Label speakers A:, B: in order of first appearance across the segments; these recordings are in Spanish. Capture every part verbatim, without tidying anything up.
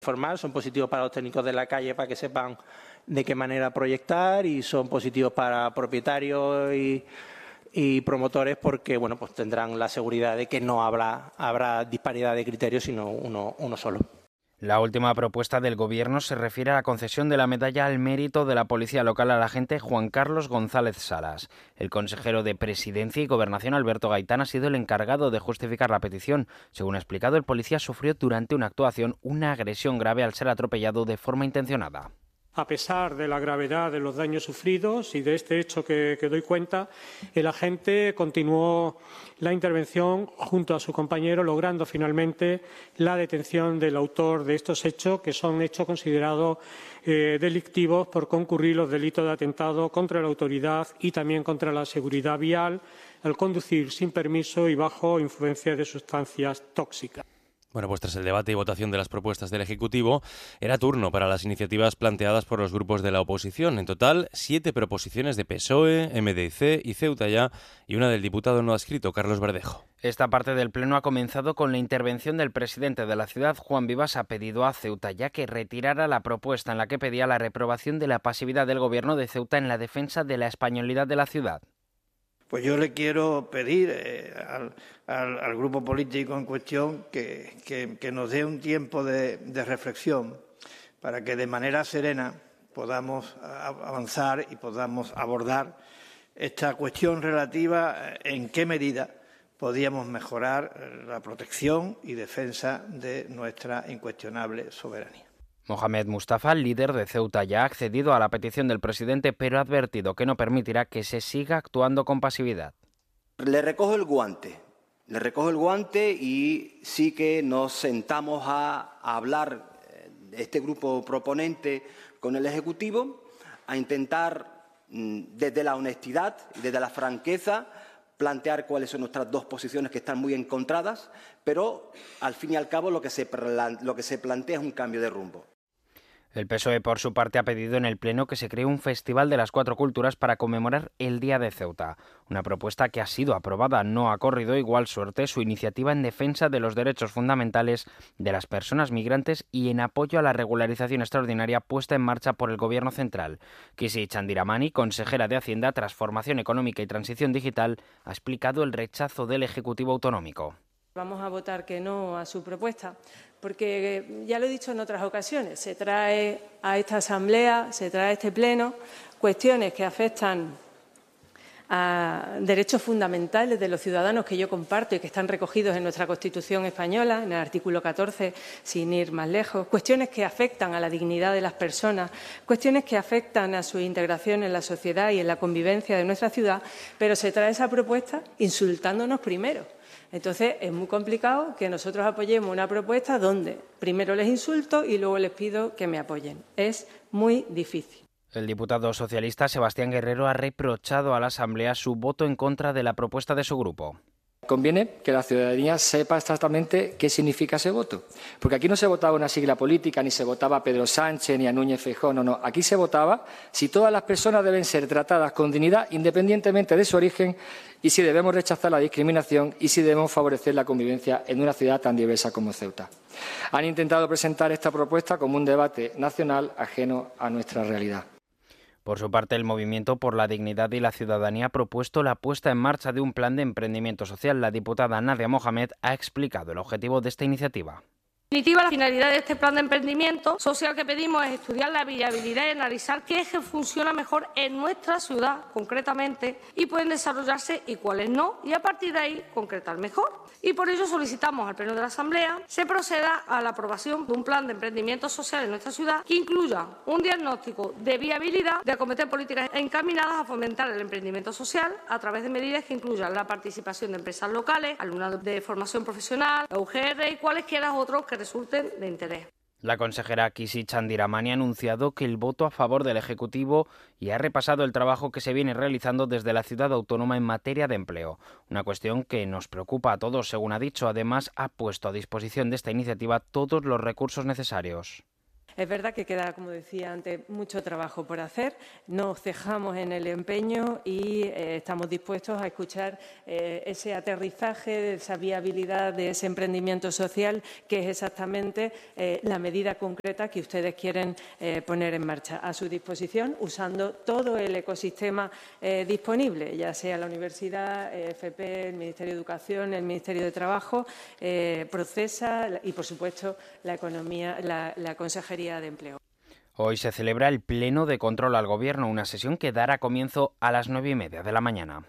A: formal, son positivos para los técnicos de la calle para que sepan de qué manera proyectar y son positivos para propietarios y, y promotores porque bueno, pues tendrán la seguridad de que no habrá, habrá disparidad de criterios, sino uno, uno solo.
B: La última propuesta del Gobierno se refiere a la concesión de la medalla al mérito de la Policía Local al agente Juan Carlos González Salas. El consejero de Presidencia y Gobernación, Alberto Gaitán, ha sido el encargado de justificar la petición. Según ha explicado, el policía sufrió durante una actuación una agresión grave al ser atropellado de forma intencionada.
C: A pesar de la gravedad de los daños sufridos y de este hecho que, que doy cuenta, el agente continuó la intervención junto a su compañero, logrando finalmente la detención del autor de estos hechos, que son hechos considerados eh, delictivos por concurrir los delitos de atentado contra la autoridad y también contra la seguridad vial al conducir sin permiso y bajo influencia de sustancias tóxicas.
D: Bueno, pues tras el debate y votación de las propuestas del Ejecutivo, era turno para las iniciativas planteadas por los grupos de la oposición. En total, siete proposiciones de P S O E, M D C y Ceuta Ya y una del diputado no adscrito, Carlos Verdejo.
B: Esta parte del Pleno ha comenzado con la intervención del presidente de la ciudad. Juan Vivas ha pedido a Ceuta Ya que retirara la propuesta en la que pedía la reprobación de la pasividad del gobierno de Ceuta en la defensa de la españolidad de la ciudad.
E: Pues yo le quiero pedir eh, al, al, al grupo político en cuestión que, que, que nos dé un tiempo de, de reflexión para que de manera serena podamos avanzar y podamos abordar esta cuestión relativa a en qué medida podíamos mejorar la protección y defensa de nuestra incuestionable soberanía.
B: Mohamed Mustafa, líder de Ceuta Ya, ha accedido a la petición del presidente, pero ha advertido que no permitirá que se siga actuando con pasividad.
F: Le recojo el guante, le recojo el guante y sí que nos sentamos a, a hablar, este grupo proponente, con el Ejecutivo, a intentar, desde la honestidad y desde la franqueza, plantear cuáles son nuestras dos posiciones que están muy encontradas, pero al fin y al cabo lo que se, lo que se plantea es un cambio de rumbo.
B: El P S O E, por su parte, ha pedido en el Pleno que se cree un Festival de las Cuatro Culturas para conmemorar el Día de Ceuta. Una propuesta que ha sido aprobada. No ha corrido igual suerte su iniciativa en defensa de los derechos fundamentales de las personas migrantes y en apoyo a la regularización extraordinaria puesta en marcha por el Gobierno central. Kisi Chandiramani, consejera de Hacienda, Transformación Económica y Transición Digital, ha explicado el rechazo del Ejecutivo Autonómico.
G: Vamos a votar que no a su propuesta, porque ya lo he dicho en otras ocasiones, se trae a esta Asamblea, se trae a este Pleno cuestiones que afectan a derechos fundamentales de los ciudadanos que yo comparto y que están recogidos en nuestra Constitución española, en el artículo catorce, sin ir más lejos, cuestiones que afectan a la dignidad de las personas, cuestiones que afectan a su integración en la sociedad y en la convivencia de nuestra ciudad, pero se trae esa propuesta insultándonos primero. Entonces, es muy complicado que nosotros apoyemos una propuesta donde primero les insulto y luego les pido que me apoyen. Es muy difícil.
B: El diputado socialista Sebastián Guerrero ha reprochado a la Asamblea su voto en contra de la propuesta de su grupo.
H: Conviene que la ciudadanía sepa exactamente qué significa ese voto. Porque aquí no se votaba una sigla política, ni se votaba a Pedro Sánchez, ni a Núñez Feijóo, no, no. Aquí se votaba si todas las personas deben ser tratadas con dignidad independientemente de su origen y si debemos rechazar la discriminación y si debemos favorecer la convivencia en una ciudad tan diversa como Ceuta. Han intentado presentar esta propuesta como un debate nacional ajeno a nuestra realidad.
B: Por su parte, el Movimiento por la Dignidad y la Ciudadanía ha propuesto la puesta en marcha de un plan de emprendimiento social. La diputada Nadia Mohamed ha explicado el objetivo de esta iniciativa.
I: En definitiva, la finalidad de este plan de emprendimiento social que pedimos es estudiar la viabilidad y analizar qué eje funciona mejor en nuestra ciudad, concretamente, y pueden desarrollarse y cuáles no, y a partir de ahí concretar mejor. Y por ello solicitamos al Pleno de la Asamblea se proceda a la aprobación de un plan de emprendimiento social en nuestra ciudad que incluya un diagnóstico de viabilidad, de acometer políticas encaminadas a fomentar el emprendimiento social a través de medidas que incluyan la participación de empresas locales, alumnado de formación profesional, la U G R y cualesquiera otros que resulten de interés.
B: La consejera Kisi Chandiramani ha anunciado que el voto a favor del Ejecutivo y ha repasado el trabajo que se viene realizando desde la ciudad autónoma en materia de empleo. Una cuestión que nos preocupa a todos, según ha dicho. Además, ha puesto a disposición de esta iniciativa todos los recursos necesarios.
G: Es verdad que queda, como decía antes, mucho trabajo por hacer. No cejamos en el empeño y eh, estamos dispuestos a escuchar eh, ese aterrizaje, de esa viabilidad de ese emprendimiento social, que es exactamente eh, la medida concreta que ustedes quieren eh, poner en marcha. A su disposición, usando todo el ecosistema eh, disponible, ya sea la universidad, eh, F P, el Ministerio de Educación, el Ministerio de Trabajo, eh, Procesa y, por supuesto, la economía, la, la Consejería de Empleo.
B: Hoy se celebra el Pleno de Control al Gobierno, una sesión que dará comienzo a las nueve y media de la mañana.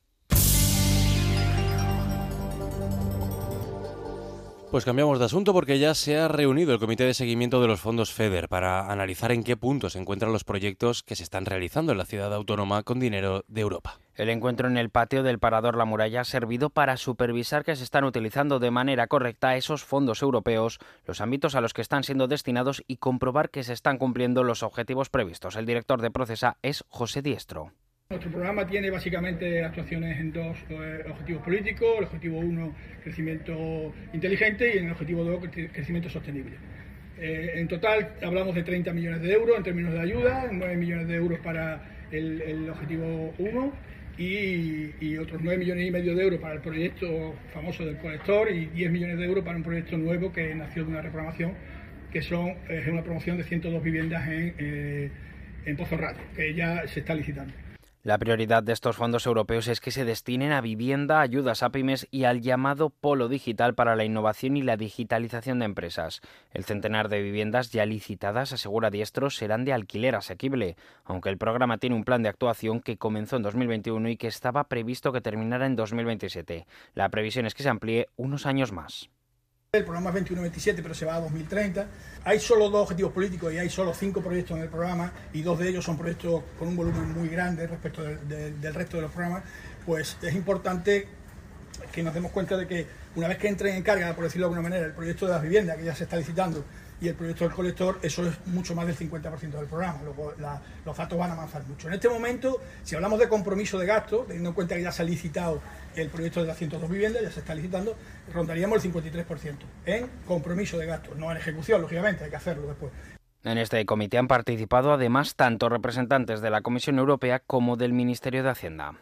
D: Pues cambiamos de asunto porque ya se ha reunido el Comité de Seguimiento de los Fondos FEDER para analizar en qué punto se encuentran los proyectos que se están realizando en la ciudad autónoma con dinero de Europa.
B: El encuentro en el patio del Parador La Muralla ha servido para supervisar que se están utilizando de manera correcta esos fondos europeos, los ámbitos a los que están siendo destinados y comprobar que se están cumpliendo los objetivos previstos. El director de Procesa es José Diestro.
J: Nuestro programa tiene básicamente actuaciones en dos eh, objetivos políticos. El objetivo uno, crecimiento inteligente, y en el objetivo dos, crecimiento sostenible. Eh, en total hablamos de treinta millones de euros en términos de ayuda, nueve millones de euros para el, el objetivo uno y, y otros nueve millones y medio de euros para el proyecto famoso del colector y diez millones de euros para un proyecto nuevo que nació de una reprogramación, que son es una promoción de ciento dos viviendas en, eh, en Pozo Rato, que ya se está licitando.
B: La prioridad de estos fondos europeos es que se destinen a vivienda, ayudas a pymes y al llamado polo digital para la innovación y la digitalización de empresas. El centenar de viviendas ya licitadas, asegura Diestro, serán de alquiler asequible, aunque el programa tiene un plan de actuación que comenzó en dos mil veintiuno y que estaba previsto que terminara en dos mil veintisiete. La previsión es que se amplíe unos años más.
J: El programa es veintiuno veintisiete, pero se va a dos mil treinta. Hay solo dos objetivos políticos y hay solo cinco proyectos en el programa, y dos de ellos son proyectos con un volumen muy grande respecto del, del, del resto de los programas. Pues es importante que nos demos cuenta de que una vez que entren en carga, por decirlo de alguna manera, el proyecto de las viviendas, que ya se está licitando, y el proyecto del colector, eso es mucho más del cincuenta por ciento del programa. Luego la, los datos van a avanzar mucho. En este momento, si hablamos de compromiso de gasto, teniendo en cuenta que ya se ha licitado el proyecto de las ciento dos viviendas, ya se está licitando, rondaríamos el cincuenta y tres por ciento en compromiso de gasto, no en ejecución, lógicamente, hay que hacerlo después.
B: En este comité han participado además tanto representantes de la Comisión Europea como del Ministerio de Hacienda.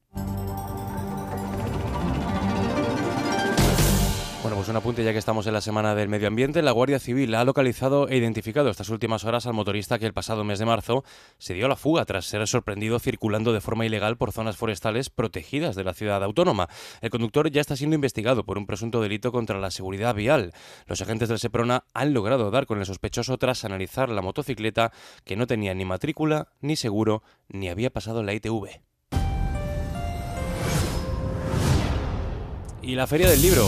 D: Bueno, pues un apunte ya que estamos en la Semana del Medio Ambiente. La Guardia Civil ha localizado e identificado estas últimas horas al motorista que el pasado mes de marzo se dio a la fuga tras ser sorprendido circulando de forma ilegal por zonas forestales protegidas de la ciudad autónoma. El conductor ya está siendo investigado por un presunto delito contra la seguridad vial. Los agentes del Seprona han logrado dar con el sospechoso tras analizar la motocicleta, que no tenía ni matrícula, ni seguro, ni había pasado la I T V. Y la Feria del Libro.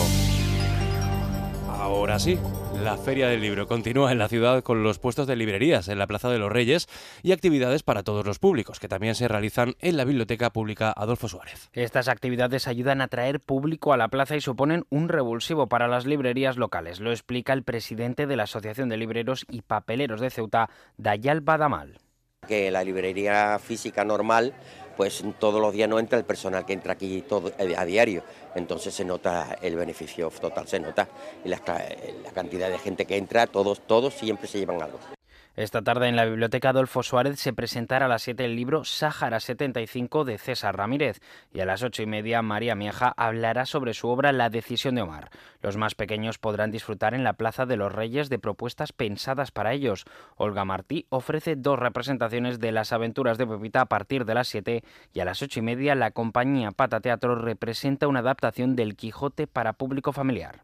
D: Ahora sí, la Feria del Libro continúa en la ciudad con los puestos de librerías en la Plaza de los Reyes y actividades para todos los públicos, que también se realizan en la Biblioteca Pública Adolfo Suárez.
B: Estas actividades ayudan a atraer público a la plaza y suponen un revulsivo para las librerías locales. Lo explica el presidente de la Asociación de Libreros y Papeleros de Ceuta, Dayal Badamal.
K: Que la librería física normal, pues todos los días no entra el personal que entra aquí todo a diario, entonces se nota el beneficio total, se nota, y la, la cantidad de gente que entra, todos, todos siempre se llevan algo.
B: Esta tarde en la Biblioteca Adolfo Suárez se presentará a las siete el libro Sáhara setenta y cinco de César Ramírez, y a las ocho y media María Mieja hablará sobre su obra La decisión de Omar. Los más pequeños podrán disfrutar en la Plaza de los Reyes de propuestas pensadas para ellos. Olga Martí ofrece dos representaciones de Las aventuras de Pepita a partir de las siete, y a las ocho y media la compañía Pata Teatro representa una adaptación del Quijote para público familiar.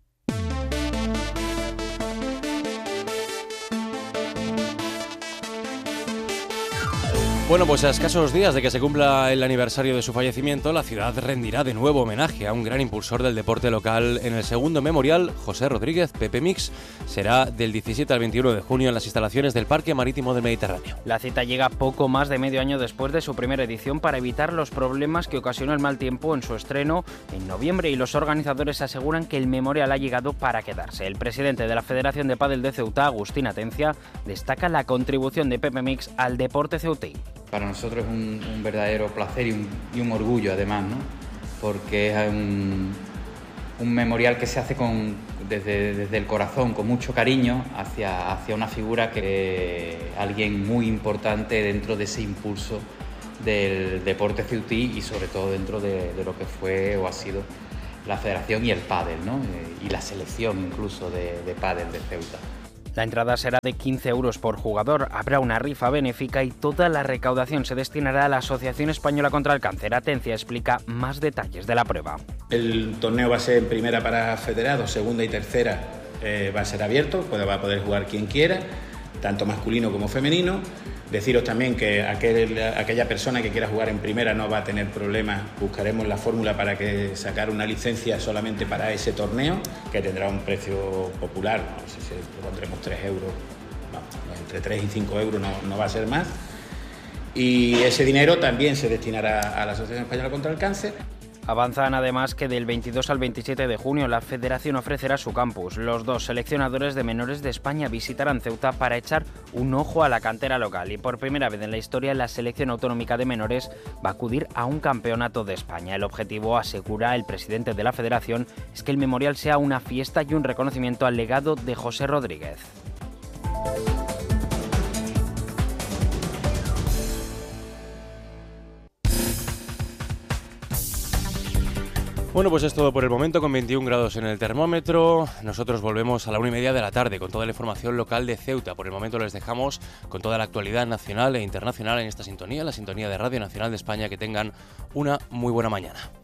D: Bueno, pues a escasos días de que se cumpla el aniversario de su fallecimiento, la ciudad rendirá de nuevo homenaje a un gran impulsor del deporte local en el segundo memorial, José Rodríguez, Pepe Mix. Será del diecisiete al veintiuno de junio en las instalaciones del Parque Marítimo del Mediterráneo.
B: La cita llega poco más de medio año después de su primera edición para evitar los problemas que ocasionó el mal tiempo en su estreno en noviembre, y los organizadores aseguran que el memorial ha llegado para quedarse. El presidente de la Federación de Pádel de Ceuta, Agustín Atencia, destaca la contribución de Pepe Mix al deporte ceutí.
L: Para nosotros es un, un verdadero placer y un, y un orgullo, además, ¿no? Porque es un, un memorial que se hace con, desde, desde el corazón, con mucho cariño, hacia, hacia una figura que alguien muy importante dentro de ese impulso del deporte ceutí y sobre todo dentro de, de lo que fue o ha sido la federación y el pádel, ¿no? Eh, y la selección incluso de, de pádel de Ceuta.
B: La entrada será de quince euros por jugador, habrá una rifa benéfica y toda la recaudación se destinará a la Asociación Española contra el Cáncer. Atencia explica más detalles de la prueba.
M: El torneo va a ser en primera para federados, segunda y tercera eh, va a ser abierto, pues va a poder jugar quien quiera, tanto masculino como femenino. Deciros también que aquel, aquella persona que quiera jugar en primera no va a tener problemas, buscaremos la fórmula para que sacar una licencia solamente para ese torneo, que tendrá un precio popular, no sé si pondremos tres euros, no, entre tres y cinco euros no, no va a ser más. Y ese dinero también se destinará a la Asociación Española contra el Cáncer.
B: Avanzan además que del veintidós al veintisiete de junio la Federación ofrecerá su campus. Los dos seleccionadores de menores de España visitarán Ceuta para echar un ojo a la cantera local y por primera vez en la historia la Selección Autonómica de Menores va a acudir a un campeonato de España. El objetivo, asegura el presidente de la Federación, es que el memorial sea una fiesta y un reconocimiento al legado de José Rodríguez.
D: Bueno, pues es todo por el momento, con veintiún grados en el termómetro. Nosotros volvemos a la una y media de la tarde con toda la información local de Ceuta. Por el momento les dejamos con toda la actualidad nacional e internacional en esta sintonía, la sintonía de Radio Nacional de España. Que tengan una muy buena mañana.